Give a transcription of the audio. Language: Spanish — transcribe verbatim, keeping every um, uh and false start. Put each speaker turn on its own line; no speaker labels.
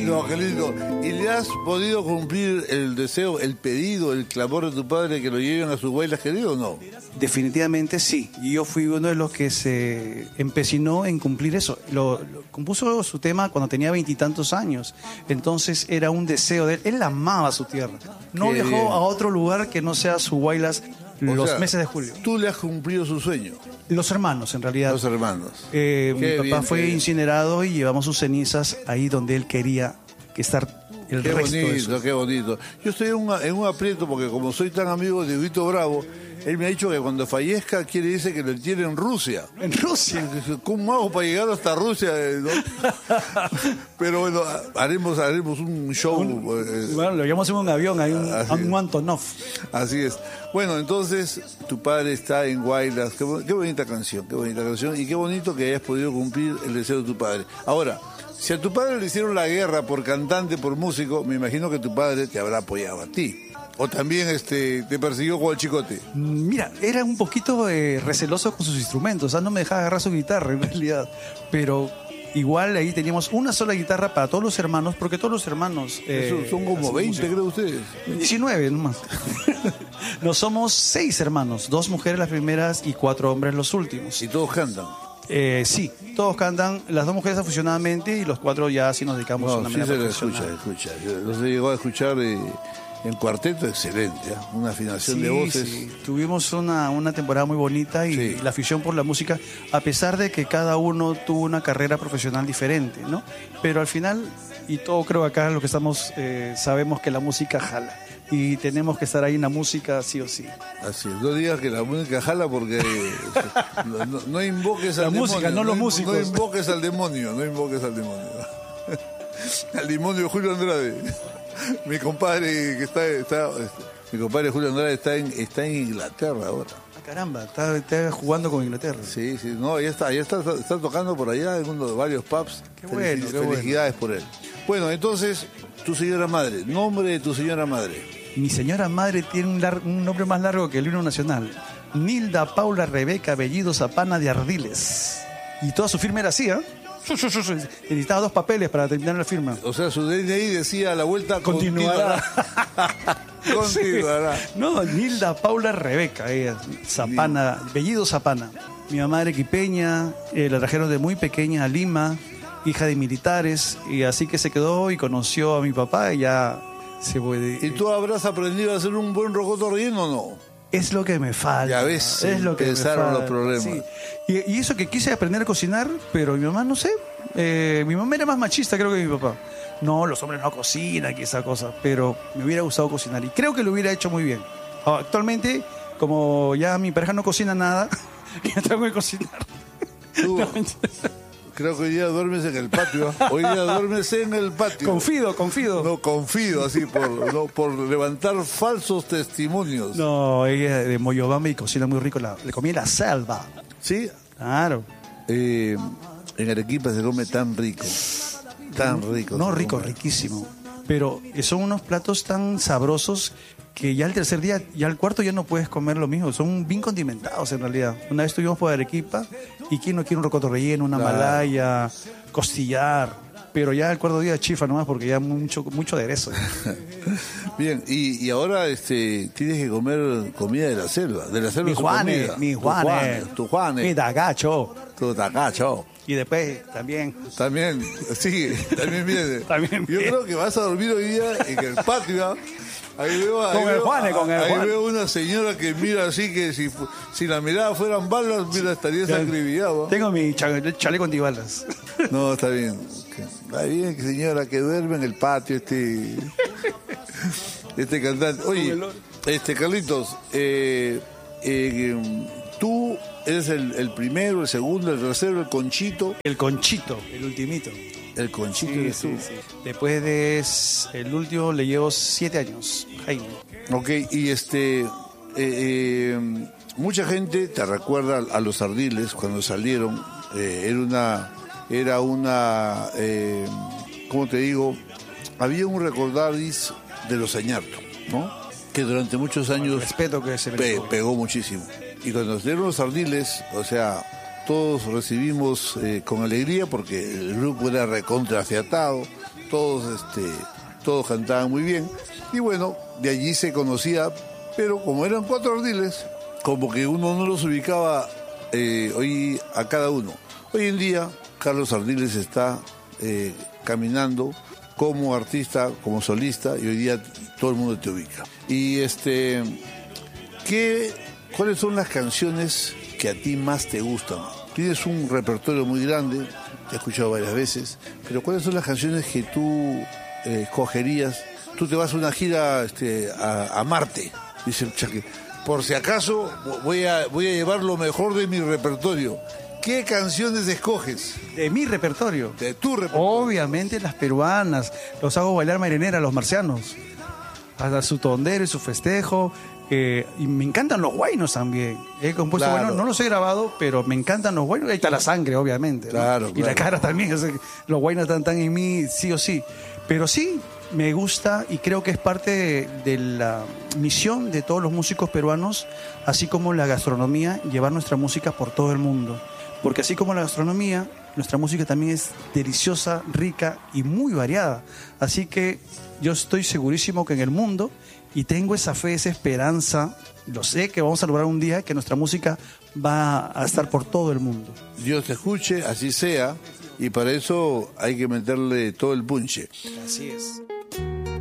No, qué lindo. ¿Y le has podido cumplir el deseo, el pedido, el clamor de tu padre que lo lleven a sus bailas queridos o no?
Definitivamente sí. Y yo fui uno de los que se empecinó en cumplir eso. Lo, lo compuso su tema cuando tenía veintitantos años. Entonces era un deseo de él. Él amaba su tierra. No
Qué
viajó
bien.
a otro lugar que no sea su Huaylas
O
los
sea,
meses de julio.
Tú le has cumplido su sueño,
Los hermanos, en realidad.
los hermanos.
Eh, mi
Qué
papá
bien,
fue
qué bien.
incinerado y llevamos sus cenizas ahí donde él quería que estar el
Qué
resto de
bonito,
su...
qué bonito. Yo estoy en, una- en un aprieto porque como soy tan amigo de Huguito Bravo, él me ha dicho que cuando fallezca quiere irse que lo entierre en Rusia.
En Rusia.
¿Cómo hago para llegar hasta Rusia? eh, no? Pero bueno, haremos, haremos un show. eh,
Bueno, lo llevamos en un avión, hay un,
Así
un
es.
Antonov.
Así es. Bueno, entonces tu padre está en Huaylas. Qué, bo- qué bonita canción, qué bonita canción. Y qué bonito que hayas podido cumplir el deseo de tu padre. Ahora, si a tu padre le hicieron la guerra por cantante, por músico, me imagino que tu padre te habrá apoyado a ti. O también este, te persiguió con el chicote.
Mira, era un poquito eh, receloso con sus instrumentos, o sea, no me dejaba agarrar su guitarra en realidad, pero igual ahí teníamos una sola guitarra para todos los hermanos, porque todos los hermanos... eh,
Eso son como
hacen
veinte,
música.
creo ustedes.
diecinueve nomás. Nos somos seis hermanos, dos mujeres las primeras y cuatro hombres los últimos.
Y todos cantan.
Eh, sí, todos cantan, las dos mujeres afusionadamente y los cuatro ya sí nos dedicamos a
No,
una
sí
manera
se lo
profesional.
escucha, escucha. No se llegó a escuchar eh, en cuarteto, excelente. ¿eh? Una afinación
Sí,
de voces.
sí. Tuvimos una, una temporada muy bonita y
Sí.
la afición por la música, a pesar de que cada uno tuvo una carrera profesional diferente, ¿no? Pero al final, y todo creo acá lo que estamos, eh, sabemos que la música jala y tenemos que estar ahí en la música sí o sí.
Así es. No digas que la música jala porque eh, no, no- no invoques al
La
demonio.
música, no los
in-
músicos.
No invoques al demonio, no invoques al demonio. Al demonio Julio Andrade. Mi compadre que está, está mi compadre Julio Andrade está en, está en Inglaterra ahora.
Ah, caramba, está, está jugando con Inglaterra.
Sí, sí, no, ya está, ya está, está tocando por allá en uno de varios pubs.
Qué bueno, qué bueno.
Felicidades por él. Bueno, entonces, tu señora madre, nombre de tu señora madre.
Mi señora madre tiene un, lar- un nombre más largo que el himno nacional. Nilda Paula Rebeca Bellido Zapana de Ardiles. Y toda su firma era así, ¿eh? Necesitaba dos papeles para terminar la firma.
O sea, su D N I decía a la vuelta
Continuará.
Continuará.
Sí. No, Nilda Paula Rebeca, ella, Zapana, Bellido Zapana. Mi mamá era equipeña, eh, la trajeron de muy pequeña a Lima, hija de militares, y así que se quedó y conoció a mi papá y ya se puede.
¿Y tú habrás aprendido a hacer un buen rocoto relleno o no?
Es lo que me falta.
Ya ves,
es lo que me
empezaron
falta,
los problemas.
sí. Y, y eso que quise aprender a cocinar, pero mi mamá no sé. Eh, mi mamá era más machista, creo que mi papá. No, los hombres no cocinan, que esa cosa. Pero me hubiera gustado cocinar y creo que lo hubiera hecho muy bien. Actualmente, como ya mi pareja no cocina nada, ya tengo que cocinar.
Tú, creo que hoy día duermes en el patio. ¿ah? Hoy día duermes en el patio.
Confido, confido.
No, confío así por, no, por levantar falsos testimonios.
No, ella es de Moyobamba y cocina muy rico. La, le comí la selva.
¿Sí?
Claro.
Eh, en Arequipa se come tan rico. Tan rico.
No,
se
rico,
come.
riquísimo. Pero son unos platos tan sabrosos que ya el tercer día, ya el cuarto ya no puedes comer lo mismo. Son bien condimentados en realidad. Una vez estuvimos por Arequipa y quién no quiere un rocoto relleno, una
Claro.
malaya, costillar. Pero ya el cuarto día chifa nomás porque ya mucho mucho aderezo.
Bien, y, y ahora este tienes que comer comida de la selva. De la selva
Mi
su
Juanes,
comida.
mi
Tu
Juanes.
Tu Juanes.
Mi dagacho.
Tu tacacho.
Y después también.
También, sí, también viene.
También
Yo
viene.
creo que vas a dormir hoy día en el patio. ¿ah? Ahí veo, ahí
Con el
veo-
Juanes, con el
ahí
Juanes.
veo una señora que mira así que si, fu- si la mirada fueran balas, mira, estarías acribillado. ¿ah?
Tengo mi cha- chaleco antibalas.
No, está bien. Está bien, señora, que duerme en el patio este este cantante. Oye, este Carlitos, eh, eh, tú eres el, el primero, el segundo, el tercero, el conchito.
El conchito, el ultimito.
El conchito
Sí,
eres tú.
sí, sí. Después de s- el último le llevo siete años, Jaime.
Ok, y este, eh, eh, mucha gente te recuerda a los Ardiles cuando salieron. eh, era una, era una, eh, ¿cómo te digo? Había un recordadis de los Añarto, ¿no? Que durante muchos años
Respeto que se
pe-
merece.
pegó muchísimo. Y cuando salieron los Ardiles, o sea, todos recibimos eh, con alegría porque el grupo era recontrafiatado, todos, este, todos cantaban muy bien. Y bueno, de allí se conocía, pero como eran cuatro ardiles, como que uno no los ubicaba eh, hoy a cada uno. Hoy en día, Carlos Ardiles está eh, caminando como artista, como solista, y hoy día todo el mundo te ubica. Y este, ¿qué, ¿cuáles son las canciones que a ti más te gustan? Tienes un repertorio muy grande, te he escuchado varias veces, pero ¿cuáles son las canciones que tú eh, escogerías? Tú te vas a una gira este, a, a Marte, dice el Chaque. Por si acaso voy a, voy a llevar lo mejor de mi repertorio. ¿Qué canciones escoges?
De mi repertorio.
De tu repertorio.
Obviamente las peruanas. Los hago bailar marinera a los marcianos. Hasta su tondero y su festejo. Eh, y me encantan los guainos también. He compuesto,
Claro.
bueno, no los he grabado, pero me encantan los guainos. Ahí está la sangre, obviamente, ¿no?
Claro,
Y
claro.
la cara también. O sea, los guainos están, están en mí, sí o sí. Pero sí, me gusta y creo que es parte de, de la misión de todos los músicos peruanos, así como la gastronomía, llevar nuestra música por todo el mundo. Porque así como la gastronomía, nuestra música también es deliciosa, rica y muy variada. Así que yo estoy segurísimo que en el mundo, y tengo esa fe, esa esperanza, lo sé que vamos a lograr un día que nuestra música va a estar por todo el mundo.
Dios te escuche, así sea, y para eso hay que meterle todo el punche.
Así es.